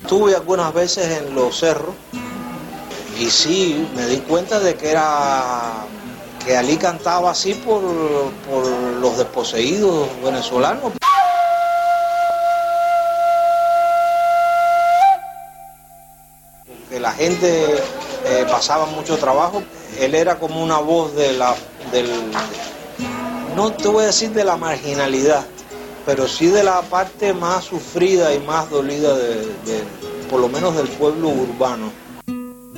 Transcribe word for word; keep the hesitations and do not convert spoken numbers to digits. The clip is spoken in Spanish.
Estuve algunas veces en los cerros y sí, me di cuenta de que era que Ali cantaba así por, por los desposeídos venezolanos. Porque la gente eh, pasaba mucho trabajo. Él era como una voz de la, del, no te voy a decir de la marginalidad, pero sí de la parte más sufrida y más dolida de, de por lo menos del pueblo urbano.